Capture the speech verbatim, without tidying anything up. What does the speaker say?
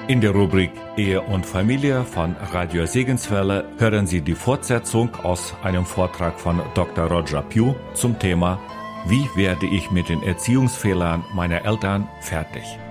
In der Rubrik Ehe und Familie von Radio Segenswelle hören Sie die Fortsetzung aus einem Vortrag von Doktor Roger Pugh zum Thema Wie werde ich mit den Erziehungsfehlern meiner Eltern fertig?